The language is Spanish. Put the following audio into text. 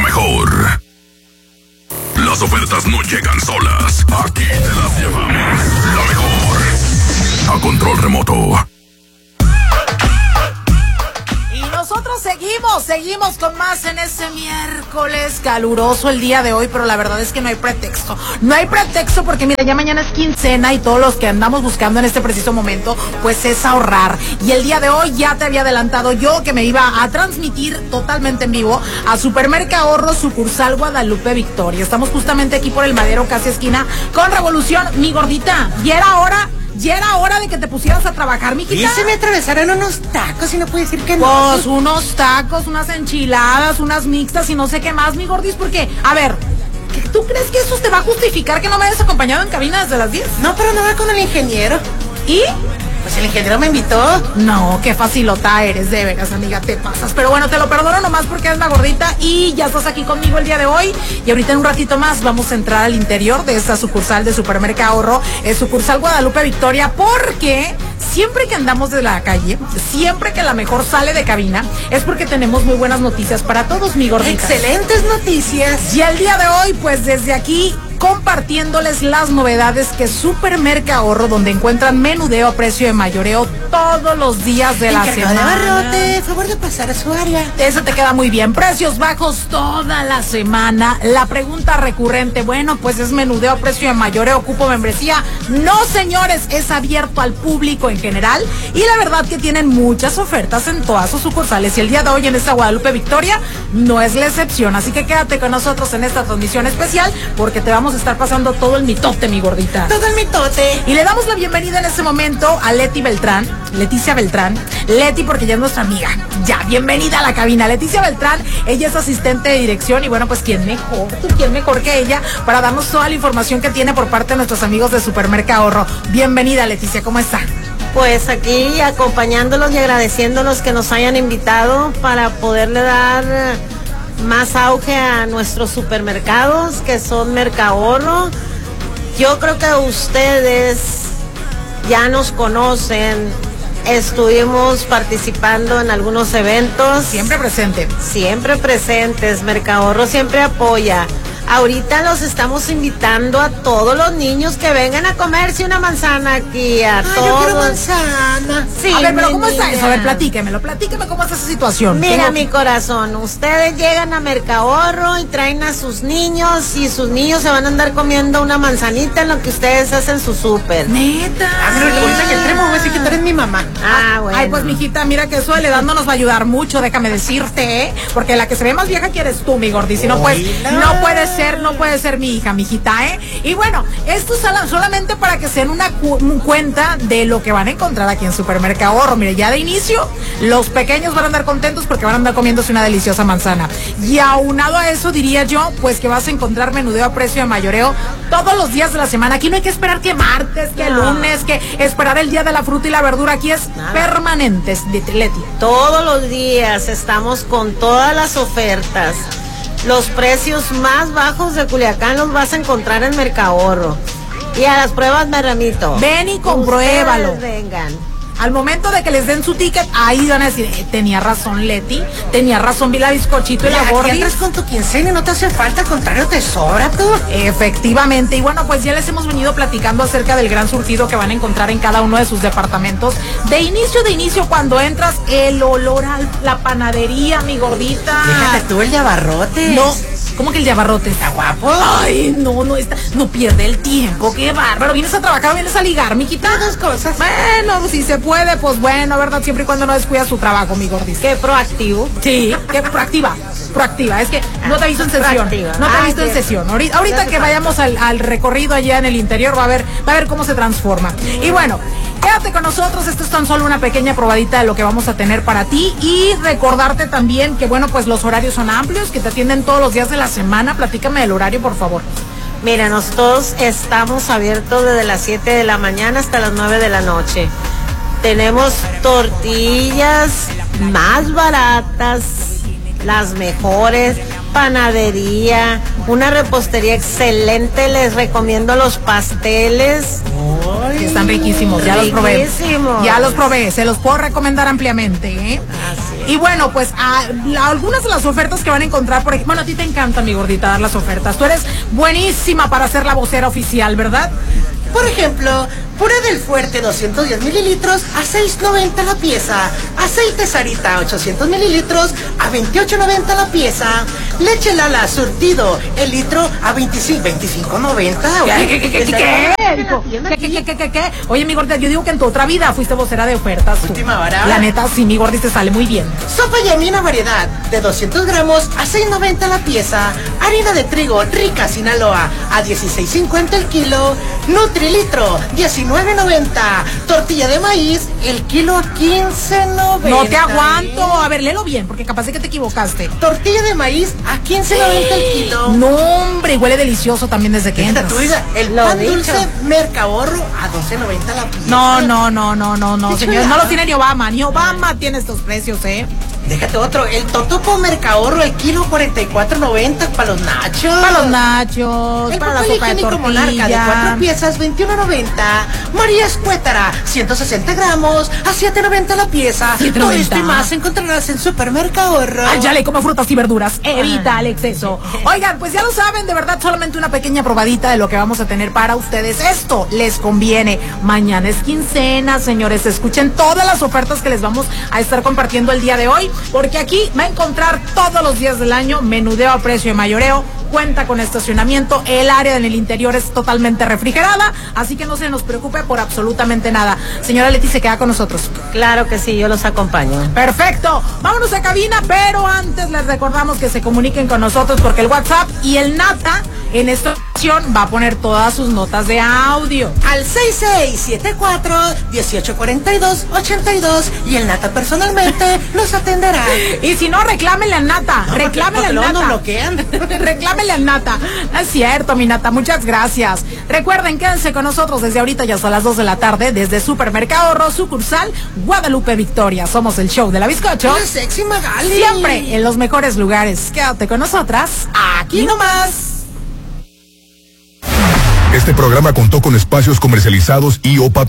mejor. Las ofertas no llegan solas. Aquí te las llevamos. La mejor. A control remoto. Nosotros seguimos con más en este miércoles caluroso el día de hoy, pero la verdad es que no hay pretexto. No hay pretexto porque mira, ya mañana es quincena y todos los que andamos buscando en este preciso momento, pues es ahorrar. Y el día de hoy ya te había adelantado yo que me iba a transmitir totalmente en vivo a Supermercado Ahorro, sucursal Guadalupe Victoria. Estamos justamente aquí por el Madero, casi esquina con Revolución, mi gordita. Ya era hora de que te pusieras a trabajar, mijita. Y se me atravesaron unos tacos y no puedo decir que no. Pues unos tacos, unas enchiladas, unas mixtas y no sé qué más, mi gordis, porque, a ver, ¿tú crees que eso te va a justificar que no me hayas acompañado en cabina desde las 10? No, pero no va con el ingeniero. ¿Y? Pues el ingeniero me invitó. No, qué facilota eres, de veras, amiga, te pasas. Pero bueno, te lo perdono nomás porque eres la gordita y ya estás aquí conmigo el día de hoy. Y ahorita en un ratito más vamos a entrar al interior de esta sucursal de Supermercado Ahorro, sucursal Guadalupe Victoria, porque siempre que andamos de la calle, siempre que la mejor sale de cabina, es porque tenemos muy buenas noticias para todos, mi gordita. Excelentes noticias. Y el día de hoy, pues desde aquí, compartiéndoles las novedades que Supermercado Ahorro, donde encuentran menudeo a precio de mayoreo todos los días de la semana. Barrote, favor de pasar a su área. Eso te queda muy bien. Precios bajos toda la semana. La pregunta recurrente, bueno, pues es menudeo a precio de mayoreo, ocupo membresía. No, señores, es abierto al público en general y la verdad que tienen muchas ofertas en todas sus sucursales y el día de hoy en esta Guadalupe Victoria no es la excepción. Así que quédate con nosotros en esta transmisión especial porque te vamos a estar pasando todo el mitote, mi gordita. Todo el mitote. Y le damos la bienvenida en este momento a Leticia Beltrán. Leti, porque ya es nuestra amiga. Ya, bienvenida a la cabina. Leticia Beltrán, ella es asistente de dirección y bueno, pues quién mejor que ella para darnos toda la información que tiene por parte de nuestros amigos de Supermercado Ahorro. Bienvenida, Leticia, ¿cómo está? Pues aquí acompañándolos y agradeciéndolos que nos hayan invitado para poderle dar más auge a nuestros supermercados que son Mercado Ahorro. Yo creo que ustedes ya nos conocen, estuvimos participando en algunos eventos. Siempre presentes, Mercado Ahorro siempre apoya. Ahorita los estamos invitando a todos los niños que vengan a comerse una manzana aquí, a todos. Yo quiero manzana. Sí, a ver, pero ¿cómo está eso? A ver, platíqueme cómo está esa situación. Mira, mi corazón, ustedes llegan a Mercado Ahorro y traen a sus niños y sus niños se van a andar comiendo una manzanita en lo que ustedes hacen su súper. Neta. Pero ahorita que entremos voy a decir que tú eres mi mamá. Bueno. Ay, pues mijita, mira que eso de la edad no nos va a ayudar mucho, déjame decirte, ¿eh? Porque la que se ve más vieja que eres tú, mi gordi. Si no, pues, no puede ser mi hija, mijita, ¿eh? Y bueno, esto es solamente para que se den una cuenta de lo que van a encontrar aquí en Supermercado Ahorro. Mire, ya de inicio, los pequeños van a andar contentos porque van a andar comiéndose una deliciosa manzana. Y aunado a eso, diría yo, pues que vas a encontrar menudeo a precio de mayoreo todos los días de la semana. Aquí no hay que esperar que martes, que lunes, que esperar el día de la fruta y la verdura. Aquí es permanente, Leti. Todos los días estamos con todas las ofertas. Los precios más bajos de Culiacán los vas a encontrar en Mercado Ahorro. Y a las pruebas me remito. Ven y compruébalo. Ustedes vengan. Al momento de que les den su ticket, ahí van a decir, tenía razón Leti, tenía razón, vi la bizcochito y la gordi. Entras con tu quincena y no te hace falta, al contrario, te sobra tú. Efectivamente, y bueno, pues ya les hemos venido platicando acerca del gran surtido que van a encontrar en cada uno de sus departamentos. De inicio, cuando entras, el olor a la panadería, mi gordita. Déjate tú el de abarrotes. No. ¿Cómo que el de abarrotes? ¿Está guapo? Ay, no pierde el tiempo, qué bárbaro. ¿Vienes a trabajar o vienes a ligar, mijita? Dos cosas. Bueno, si se puede, pues bueno, ¿verdad? Siempre y cuando no descuida su trabajo, mi gordis. Qué proactivo. Sí, qué proactiva. Es que no te he visto en sesión. No te he visto en sesión. Ahorita que vayamos al recorrido allá en el interior, va a ver cómo se transforma. Y bueno, quédate con nosotros, esto es tan solo una pequeña probadita de lo que vamos a tener para ti y recordarte también que bueno, pues los horarios son amplios, que te atienden todos los días de la semana. Platícame del horario, por favor. Mira, nosotros estamos abiertos desde las 7 de la mañana hasta las 9 de la noche. Tenemos tortillas más baratas, las mejores, panadería, una repostería excelente, les recomiendo los pasteles. Están riquísimos, ya los probé, se los puedo recomendar ampliamente, ¿eh? Así Y bueno, pues algunas de las ofertas que van a encontrar por aquí. Bueno, a ti te encanta, mi gordita, dar las ofertas. Tú eres buenísima para ser la vocera oficial, ¿verdad? Por ejemplo, pura del Fuerte 210 mililitros a $6.90 la pieza. Aceite Sarita 800 mililitros a $28.90 la pieza. Leche Lala surtido el litro a $25.90. ¿Qué? Oye, mi gordita, yo digo que en tu otra vida fuiste vocera de ofertas. Última hora. La neta, sí, mi gordita, te sale muy bien. Sopa Yamina variedad de 200 gramos a $6.90 la pieza. Harina de trigo rica Sinaloa a $16.50 el kilo. Nutrilitro $19.90. Tortilla de maíz el kilo a $15.90. No te aguanto. A ver, léelo bien, porque capaz de que te equivocaste. Tortilla de maíz a $15.90 el kilo. No, hombre, huele delicioso también desde que entras. El pan dulce Mercahorro a $12.90 la pieza. No, señor, no lo tiene ni Obama. Ni Obama tiene estos precios, Déjate otro, el totopo Mercahorro el kilo $44.90 para los nachos. Para los nachos, para la sopa de tortilla. Monarca de 4 piezas, $21.90. María Escuétara, 160 gramos, a $7.90 la pieza. Todo esto y más encontrarás en Supermercahorro. Ay, ya le come frutas y verduras, evita el exceso. Oigan, pues ya lo saben, de verdad, solamente una pequeña probadita de lo que vamos a tener para ustedes. Esto les conviene. Mañana es quincena, señores. Escuchen todas las ofertas que les vamos a estar compartiendo el día de hoy, porque aquí va a encontrar todos los días del año menudeo a precio de mayoreo. Cuenta con estacionamiento, el área en el interior es totalmente refrigerada, así que no se nos preocupe por absolutamente nada. Señora Leti, ¿se queda con nosotros? Claro que sí, yo los acompaño. Perfecto, vámonos a cabina, pero antes les recordamos que se comuniquen con nosotros porque el WhatsApp y el Nata en esta ocasión va a poner todas sus notas de audio. Al 6674-1842-82 y el Nata personalmente los atenderá. Y si no, reclámenle al Nata, reclámenle al Nata. No bloquean. Reclámenle al Nata. No es cierto, mi Nata, muchas gracias. Recuerden, quédense con nosotros desde ahorita y hasta las 2 de la tarde desde Supermercahorro, sucursal Guadalupe Victoria. Somos el show de la bizcocho. La sexy Magali. Siempre en los mejores lugares. Quédate con nosotras. Aquí nomás. Este programa contó con espacios comercializados y o patrocinados.